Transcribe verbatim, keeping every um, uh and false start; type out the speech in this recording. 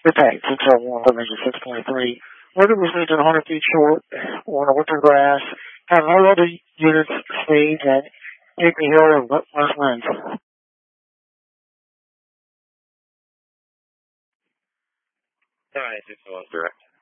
Impact six oh one, Division six twenty-three. Weather was leaving one hundred feet short on a winter grass. Have no other units speed and Hickory Hill and west winds. Alright, six oh one, direct.